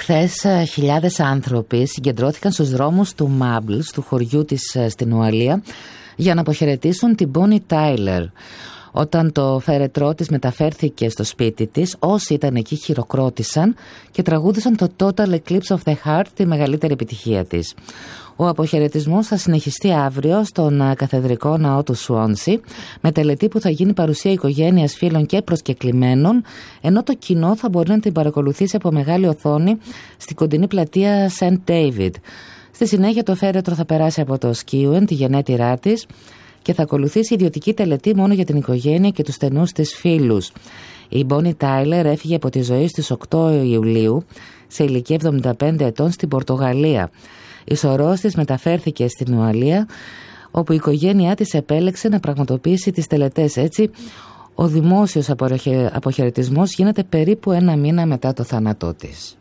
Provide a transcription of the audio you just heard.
Χθες χιλιάδες άνθρωποι συγκεντρώθηκαν στους δρόμους του Μάμπλς, του χωριού της στην Ουαλία, για να αποχαιρετήσουν την Bonnie Tyler. Όταν το φέρετρό της μεταφέρθηκε στο σπίτι της, όσοι ήταν εκεί χειροκρότησαν και τραγούδισαν το Total Eclipse of the Heart, τη μεγαλύτερη επιτυχία της. Ο αποχαιρετισμός θα συνεχιστεί αύριο στον καθεδρικό ναό του Σουόνσι, με τελετή που θα γίνει παρουσία οικογένειας, φίλων και προσκεκλημένων, ενώ το κοινό θα μπορεί να την παρακολουθήσει από μεγάλη οθόνη στην κοντινή πλατεία St. David. Στη συνέχεια το φέρετρο θα περάσει από το Σκίουεν, τη γενέτειρά της, και θα ακολουθήσει ιδιωτική τελετή μόνο για την οικογένεια και τους στενούς της φίλους. Η Bonnie Tyler έφυγε από τη ζωή στις 8 Ιουλίου σε ηλικία 75 ετών στην Πορτογαλία. Η σωρός της μεταφέρθηκε στην Ουαλία, όπου η οικογένειά της επέλεξε να πραγματοποιήσει τις τελετές. Έτσι, ο δημόσιος αποχαιρετισμός γίνεται περίπου ένα μήνα μετά το θάνατό της.